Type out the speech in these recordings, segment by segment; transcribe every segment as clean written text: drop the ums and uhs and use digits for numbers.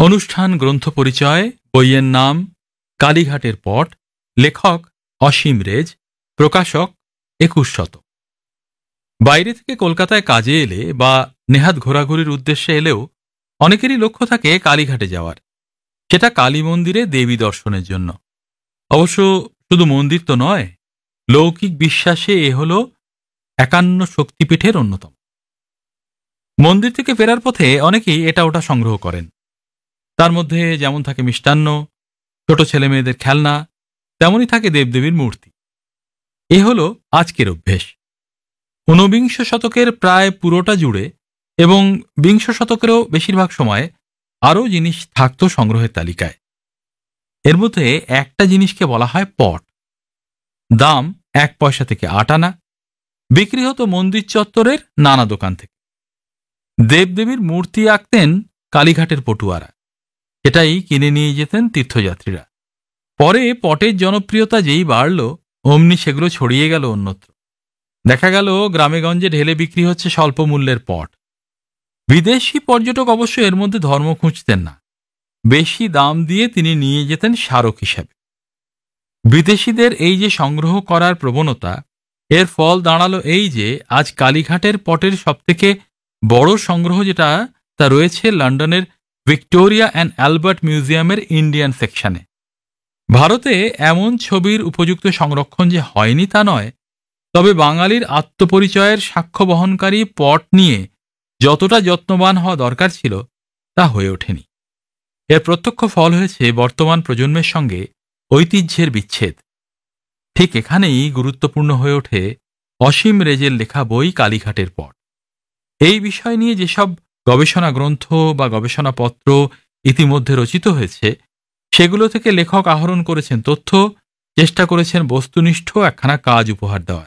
অনুষ্ঠান গ্রন্থ পরিচয়, বইয়ের নাম কালীঘাটের পট, লেখক অসীম রেজ, প্রকাশক ২১শত। বাইরে থেকে কলকাতায় কাজে এলে বা নেহাত ঘোরাঘুরির উদ্দেশ্যে এলেও অনেকেরই লক্ষ্য থাকে কালীঘাটে যাওয়ার, সেটা কালী মন্দিরে দেবী দর্শনের জন্য। অবশ্য শুধু মন্দির তো নয়, লৌকিক বিশ্বাসে এ হল ৫১ শক্তিপীঠের অন্যতম। মন্দির থেকে ফেরার পথে অনেকেই এটা ওটা সংগ্রহ করেন। তার মধ্যে যেমন থাকে মিষ্টান্ন, ছোট ছেলে মেয়েদের খেলনা, তেমনই থাকে দেবদেবীর মূর্তি। এ হল আজকের অভ্যেস। ১৯ শতকের প্রায় পুরোটা জুড়ে এবং ২০ শতকেরও বেশিরভাগ সময় আরও জিনিস থাকত সংগ্রহের তালিকায়। এর মধ্যে একটা জিনিসকে বলা হয় পট। দাম ১ পয়সা থেকে ৮ আনা। বিক্রি হতো মন্দির চত্বরের নানা দোকান থেকে। দেবদেবীর মূর্তি আঁকতেন কালীঘাটের পটুয়ারা, সেটাই কিনে নিয়ে যেতেন তীর্থযাত্রীরা। পরে পটের জনপ্রিয়তা যেই বাড়ল, অমনি সেগুলো ছড়িয়ে গেল অন্যত্র। দেখা গেল গ্রামেগঞ্জে ঢেলে বিক্রি হচ্ছে স্বল্প মূল্যের পট। বিদেশি পর্যটক অবশ্য এর মধ্যে ধর্ম খুঁজতেন না, বেশি দাম দিয়ে তিনি নিয়ে যেতেন স্মারক হিসাবে। বিদেশিদের এই যে সংগ্রহ করার প্রবণতা, এর ফল দাঁড়ালো এই যে আজ কালীঘাটের পটের সবথেকে বড় সংগ্রহ যেটা, তা রয়েছে লন্ডনের ভিক্টোরিয়া অ্যান্ড অ্যালবার্ট মিউজিয়ামের ইন্ডিয়ান সেকশনে। ভারতে এমন ছবির উপযুক্ত সংরক্ষণ যে হয়নি তা নয়, তবে বাঙালির আত্মপরিচয়ের সাক্ষ্য বহনকারী পট নিয়ে যতটা যত্নবান হওয়া দরকার ছিল তা হয়ে ওঠেনি। এর প্রত্যক্ষ ফল হয়েছে বর্তমান প্রজন্মের সঙ্গে ঐতিহ্যের বিচ্ছেদ। ঠিক এখানেই গুরুত্বপূর্ণ হয়ে ওঠে অসীম রেজের লেখা বই কালীঘাটের পট। এই বিষয় নিয়ে যেসব গবেষণা গ্রন্থ বা গবেষণাপত্র ইতিমধ্যে রচিত হয়েছে, সেগুলো থেকে লেখক আহরণ করেছেন তথ্য, চেষ্টা করেছেন বস্তুনিষ্ঠ একখানা কাজ উপহার দেওয়ার।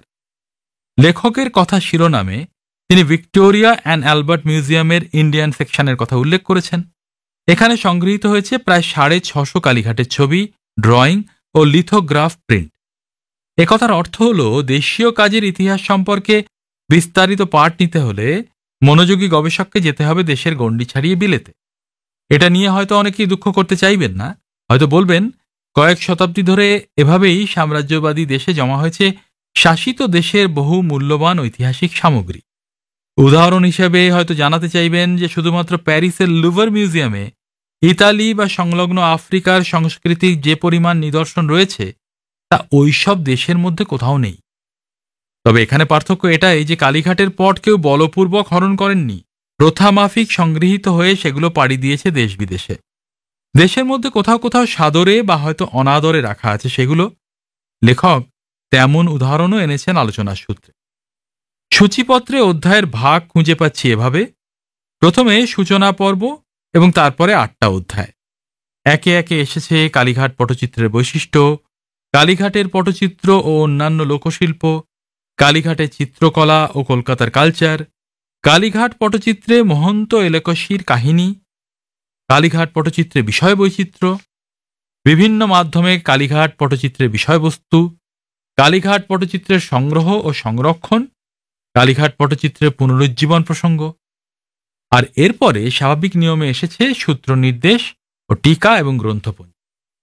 লেখকের কথা শিরোনামে তিনি ভিক্টোরিয়া অ্যান্ড অ্যালবার্ট মিউজিয়ামের ইন্ডিয়ান সেকশনের কথা উল্লেখ করেছেন। এখানে সংগৃহীত হয়েছে প্রায় ৬৫০ কালীঘাটের ছবি, ড্রয়িং ও লিথোগ্রাফ প্রিন্ট। একথার অর্থ হল, দেশীয় কাজের ইতিহাস সম্পর্কে বিস্তারিত পাঠ নিতে হলে মনোযোগী গবেষককে যেতে হবে দেশের গণ্ডি ছাড়িয়ে বিলেতে। এটা নিয়ে হয়তো অনেকেই দুঃখ করতে চাইবেন না, হয়তো বলবেন কয়েক শতাব্দী ধরে এভাবেই সাম্রাজ্যবাদী দেশে জমা হয়েছে শাসিত দেশের বহু মূল্যবান ঐতিহাসিক সামগ্রী। উদাহরণ হিসেবে হয়তো জানাতে চাইবেন যে শুধুমাত্র প্যারিসের লুভার মিউজিয়ামে ইতালি বা সংলগ্ন আফ্রিকার সংস্কৃতির যে পরিমাণ নিদর্শন রয়েছে, তা ওইসব দেশের মধ্যে কোথাও নেই। তবে এখানে পার্থক্য এটাই যে কালীঘাটের পট কেউ বলপূর্বক হরণ করেননি, প্রথামাফিক সংগৃহীত হয়ে সেগুলো পাড়ি দিয়েছে দেশ বিদেশে। দেশের মধ্যে কোথাও কোথাও সাদরে বা হয়তো অনাদরে রাখা আছে সেগুলো। লেখক তেমন উদাহরণও এনেছেন আলোচনার সূত্রে। সূচিপত্রে অধ্যায়ের ভাগ খুঁজে পাচ্ছি এভাবে: প্রথমে সূচনা পর্ব এবং তারপরে ৮টা অধ্যায়। একে একে এসেছে কালীঘাট পটচিত্রের বৈশিষ্ট্য, কালীঘাটের পটচিত্র ও অন্যান্য লোকশিল্প, কালীঘাটের চিত্রকলা ও কলকাতার কালচার, কালীঘাট পটচিত্রে মহন্ত এলাকশির কাহিনী, কালীঘাট পটচিত্রে বিষয় বৈচিত্র্য, বিভিন্ন মাধ্যমে কালীঘাট পটচিত্রের বিষয়বস্তু, কালীঘাট পটচিত্রের সংগ্রহ ও সংরক্ষণ, কালীঘাট পটচিত্রের পুনরুজ্জীবন প্রসঙ্গ। আর এরপরে স্বাভাবিক নিয়মে এসেছে সূত্র নির্দেশ ও টিকা এবং গ্রন্থপঞ্জি।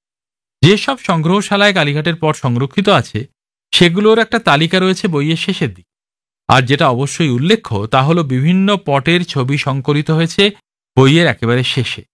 যেসব সংগ্রহশালায় কালীঘাটের পট সংরক্ষিত আছে সেগুলোর একটা তালিকা রয়েছে বইয়ের শেষের দিকে। আর যেটা অবশ্যই উল্লেখ্য তা হল বিভিন্ন পটের ছবি সংকলিত হয়েছে বইয়ের একেবারে শেষে।